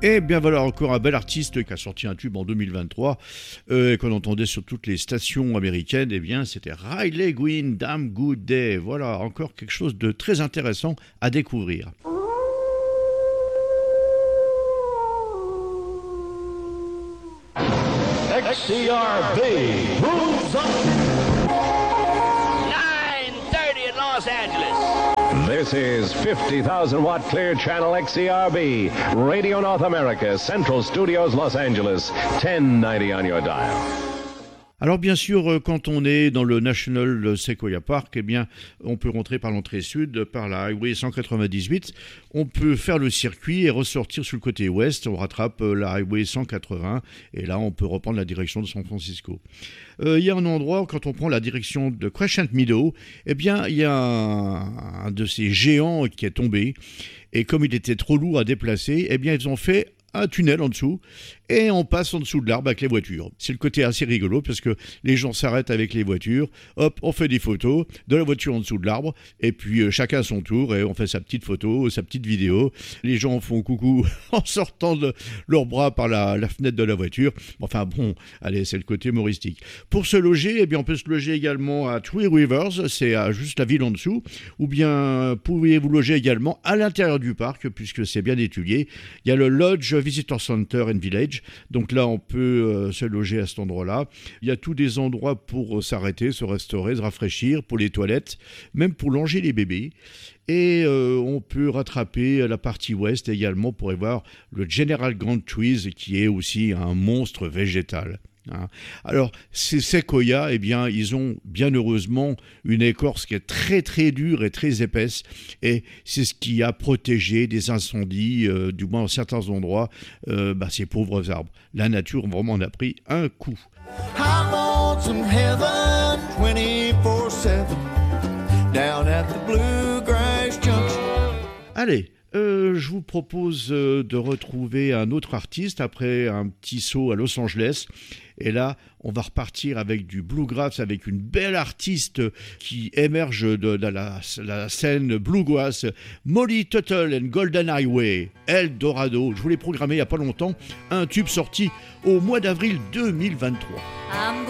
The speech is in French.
Et bien voilà encore un bel artiste qui a sorti un tube en 2023 qu'on entendait sur toutes les stations américaines. Eh bien c'était Riley Green, Damn Good Day. Voilà encore quelque chose de très intéressant à découvrir. XCRB moves on. 9:30 in Los Angeles. This is 50,000 watt clear channel XCRB, Radio North America, Central Studios, Los Angeles, 1090 on your dial. Alors bien sûr, quand on est dans le National Sequoia Park, eh bien, on peut rentrer par l'entrée sud, par la Highway 198. On peut faire le circuit et ressortir sur le côté ouest. On rattrape la Highway 180 et là, on peut reprendre la direction de San Francisco. Il y a un endroit, quand on prend la direction de Crescent Meadow, eh bien, il y a un de ces géants qui est tombé. Et comme il était trop lourd à déplacer, eh bien, ils ont fait un tunnel en dessous et on passe en dessous de l'arbre avec les voitures. C'est le côté assez rigolo parce que les gens s'arrêtent avec les voitures, hop, on fait des photos de la voiture en dessous de l'arbre et puis chacun à son tour et on fait sa petite photo, sa petite vidéo. Les gens font coucou en sortant de leurs bras par la fenêtre de la voiture. Enfin bon, allez, c'est le côté humoristique. Pour se loger, eh bien, on peut se loger également à Three Rivers, c'est juste la ville en dessous, ou bien pouvez-vous loger également à l'intérieur du parc puisque c'est bien étudié. Il y a le Lodge Visitor Center and Village. Donc là, on peut se loger à cet endroit-là. Il y a tous des endroits pour s'arrêter, se restaurer, se rafraîchir, pour les toilettes, même pour longer les bébés. Et on peut rattraper la partie ouest également pour y voir le General Grant Trees, qui est aussi un monstre végétal. Alors, ces séquoias, eh bien, ils ont bien heureusement une écorce qui est très très dure et très épaisse et c'est ce qui a protégé des incendies, du moins dans certains endroits, ces pauvres arbres. La nature vraiment en a pris un coup. I'm on some heaven 24/7 down at the Bluegrass Junction. Allez, je vous propose de retrouver un autre artiste après un petit saut à Los Angeles. Et là, on va repartir avec du bluegrass, avec une belle artiste qui émerge de la scène bluegrass, Molly Tuttle and Golden Highway, El Dorado. Je vous l'ai programmé il n'y a pas longtemps, un tube sorti au mois d'avril 2023.